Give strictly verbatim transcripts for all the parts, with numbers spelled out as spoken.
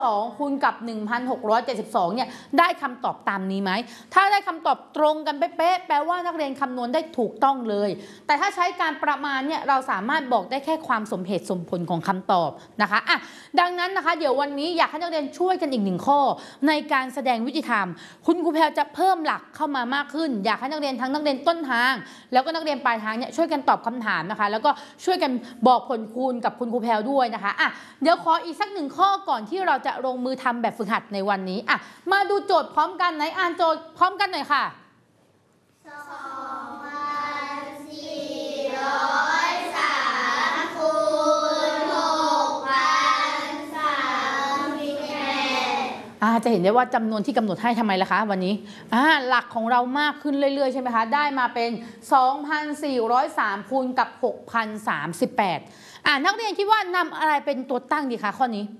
สองคูณกับ หนึ่งพันหกร้อยเจ็ดสิบสอง เนี่ยได้คำตอบตามนี้ไหมถ้าได้คำตอบตรงกันเป๊ะๆแปลว่านักเรียนคำนวณได้ถูกต้องเลยแต่ถ้าใช้การประมาณเนี่ยเราสามารถบอกได้แค่ความสมเหตุสมผลของคำตอบนะคะอ่ะดังนั้นนะคะเดี๋ยววันนี้อยากให้นักเรียนช่วยกันอีกหนึ่งข้อในการแสดงวิธีทำคุณครูแพรจะเพิ่มหลักเข้ามามากขึ้นอยากให้นักเรียนทั้งนักเรียนต้นทางแล้วก็นักเรียนปลายทางเนี่ยช่วยกันตอบคำถามนะคะแล้วก็ช่วยกันบอกผลคูณกับคุณครูแพรด้วยนะคะอ่ะเดี๋ยวขออีกสักหนึ่งข้อก่อนที่เราจะลงมือทำแบบฝึกหัดในวันนี้อ่ะมาดูโจทย์พร้อมกันไหนอ่านโจทย์พร้อมกันหน่อยค่ะสองพันสี่ร้อยสามคูณหกพันสามสิบแปดอ่าจะเห็นได้ว่าจำนวนที่กำหนดให้ทำไมล่ะคะวันนี้อ่าหลักของเรามากขึ้นเรื่อยๆใช่ไหมคะได้มาเป็น สองพันสี่ร้อยสาม คูณกับ หกพันสามสิบแปด อ่านักเรียนคิดว่านำอะไรเป็นตัวตั้งดีคะข้อนี้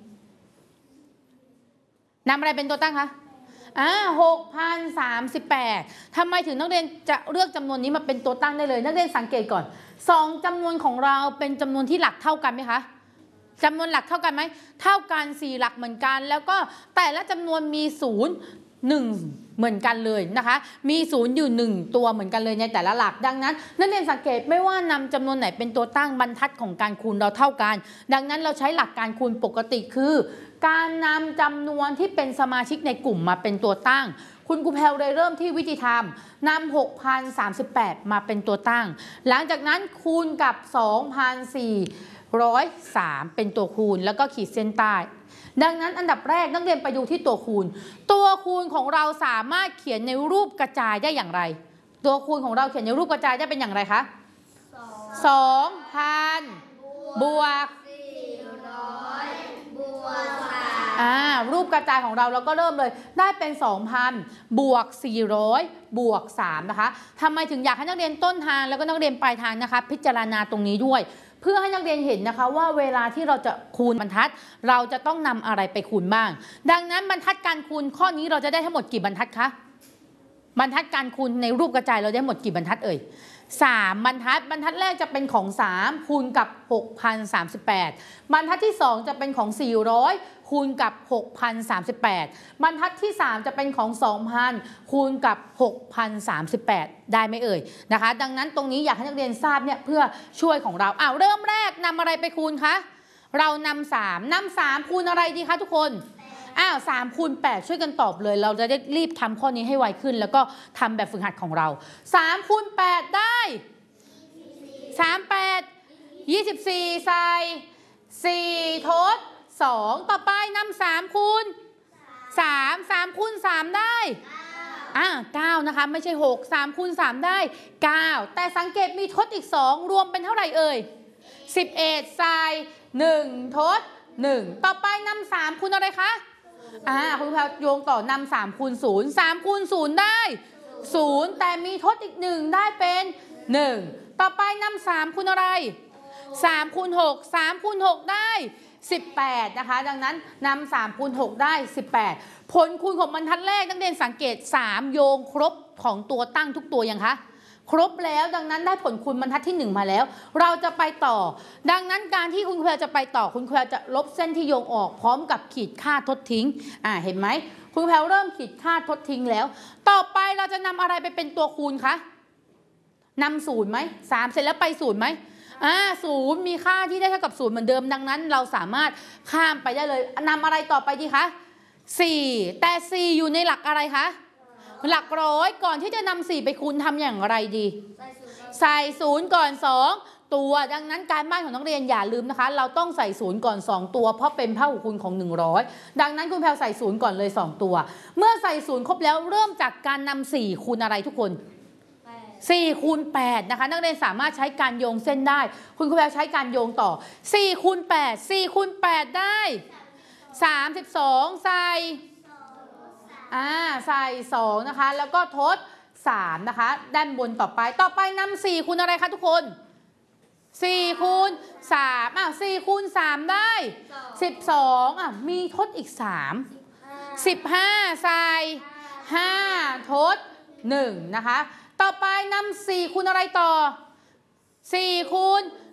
นำอะไรเป็นตัวตั้งคะอ่าหกพันสามสิบแปดทำไมถึงนักเรียนจะเลือกจำนวนนี้มาเป็นตัวตั้งได้เลยนักเรียนสังเกตก่อนสองจำนวนของเราเป็นจำนวนที่หลักเท่ากันไหมคะจำนวนหลักเท่ากันไหมเท่ากันสี่หลักเหมือนกันแล้วก็แต่ละจำนวนมีศูนย์หนึ่งเหมือนกันเลยนะคะมีศูนย์อยู่หนึ่งตัวเหมือนกันเลยในแต่ละหลักดังนั้นนักเรียนสังเกตไม่ว่านำจำนวนไหนเป็นตัวตั้งบรรทัดของการคูณเราเท่ากันดังนั้นเราใช้หลักการคูณปกติคือการนำจำนวนที่เป็นสมาชิกในกลุ่มมาเป็นตัวตั้งคุณครูแพรเลยเริ่มที่วิธีทำนำ หกพันสามสิบแปด มาเป็นตัวตั้งหลังจากนั้นคูณกับ สองพันสี่ร้อยสาม เป็นตัวคูณแล้วก็ขีดเส้นใต้ดังนั้นอันดับแรกนักเรียนไปดูที่ตัวคูณตัวคูณของเราสามารถเขียนในรูปกระจายได้อย่างไรตัวคูณของเราเขียนในรูปกระจายได้เป็นอย่างไรคะสองพันบวกสี่ร้อยบวกสามอ่ารูปกระจายของเราเราก็เริ่มเลยได้เป็น สองพัน บวกสี่ร้อยบวกสามนะคะทำไมถึงอยากให้นักเรียนต้นทางแล้วก็นักเรียนปลายทางนะคะพิจารณาตรงนี้ด้วยเพื่อให้นักเรียนเห็นนะคะว่าเวลาที่เราจะคูณบรรทัดเราจะต้องนำอะไรไปคูณบ้างดังนั้นบรรทัดการคูณข้อนี้เราจะได้ทั้งหมดกี่บรรทัดคะบรรทัดการคูณในรูปกระจายเราได้หมดกี่บรรทัดเอ่ยสามบรรทัดบรรทัดแรกจะเป็นของสามคูณกับ หกพันสามสิบแปด บรรทัดที่สองจะเป็นของสี่ร้อยคูณกับ หกพันสามสิบแปด บรรทัดที่สามจะเป็นของ สองพัน คูณกับ หกพันสามสิบแปด ได้ไหมเอ่ยนะคะดังนั้นตรงนี้อยากให้นักเรียนทราบเนี่ยเพื่อช่วยของเราอ้าวเริ่มแรกนำอะไรไปคูณคะเรานำสามนำสามคูณอะไรดีคะทุกคนอ้าวสามคูณแปดช่วยกันตอบเลยเราจะได้รีบทำข้อนี้ให้ไวขึ้นแล้วก็ทำแบบฝึกหัดของเราสามคูณแปดได้สาม แปด ยี่สิบสี่ใส่สี่ทดสองต่อไปนำสามคูณสาม สามคูณสามได้อ่าเก้านะคะไม่ใช่หก สามคูณสามได้เก้าแต่สังเกตมีทดอีกสองรวมเป็นเท่าไหร่เอ่ยสิบเอ็ดใส่หนึ่งทดหนึ่งต่อไปนำสามคูณอะไรคะอ่าคุณแพรโยงต่อนำสามคูณศูนย์ สามคูณศูนย์ได้ศูนย์แต่มีทดอีกหนึ่งได้เป็นหนึ่งต่อไปนำสามคูณอะไรสามคูณหก สามคูณหกได้สิบแปดนะคะดังนั้นนำสามคูณหกได้สิบแปดผลคูณของบรรทัดแรกนักเรียนสังเกตสามโยงครบของตัวตั้งทุกตัวยังคะครบแล้วดังนั้นได้ผลคูณบรรทัดที่หนึ่งมาแล้วเราจะไปต่อดังนั้นการที่คุณครูจะไปต่อคุณครูจะลบเส้นที่โยงออกพร้อมกับขีดค่าทดทิ้งอ่าเห็นไหมคุณครูเริ่มขีดค่าทดทิ้งแล้วต่อไปเราจะนำอะไรไปเป็นตัวคูณคะนำศูนย์ไหมสามเสร็จแล้วไปศูนย์ไหมอ่าศูนย์มีค่าที่ได้เท่ากับศูนย์เหมือนเดิมดังนั้นเราสามารถข้ามไปได้เลยนำอะไรต่อไปดีคะสี่แต่สี่อยู่ในหลักอะไรคะหลักร้อยก่อนที่จะนำสี่ไปคูณทำอย่างไรดีใส่ศูนย์ก่อนสองตัวดังนั้นการบ้านของนักเรียนอย่าลืมนะคะเราต้องใส่ศูนย์ก่อนสองตัวเพราะเป็นพหุคูณของหนึ่งร้อยดังนั้นคุณแพรใส่ศูนย์ก่อนเลยสองตัวเมื่อใส่ศูนย์ครบแล้วเริ่มจากการนำสี่คูณอะไรทุกคนสี่คูณแปดนะคะนักเรียนสามารถใช้การโยงเส้นได้คุณครูแพรใช้การโยงต่อสี่คูณแปด สี่คูณแปดได้สามสิบสองใส่อ่าใส่สองนะคะแล้วก็ทดสามนะคะด้านบนต่อไปต่อไปนำสี่คูณอะไรคะทุกคนสี่คูณสามอ่ะสี่คูณสามได้สิบสองอ่ะมีทดอีกสาม สิบห้าใส่ห้าทดหนึ่งนะคะต่อไปนำสี่คูณอะไรต่อสี่คูณ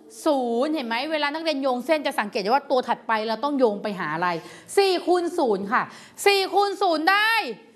ศูนย์เห็นไหมเวลานักเรียนโยงเส้นจะสังเกตได้ว่าตัวถัดไปเราต้องโยงไปหาอะไรสี่คูณศูนย์ค่ะสี่คูณศูนย์ได้